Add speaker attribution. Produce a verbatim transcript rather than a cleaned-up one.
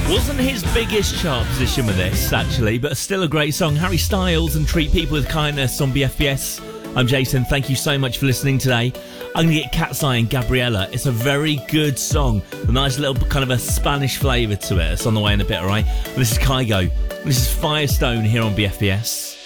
Speaker 1: Wasn't his biggest chart position with this, actually, but still a great song. Harry Styles and Treat People with Kindness on B F B S. I'm Jason. Thank you so much for listening today. I'm going to get Cat's Eye and Gabriella. It's a very good song. A nice little kind of a Spanish flavour to it. It's on the way in a bit, all right? This is Kygo. This is Firestone here on B F B S.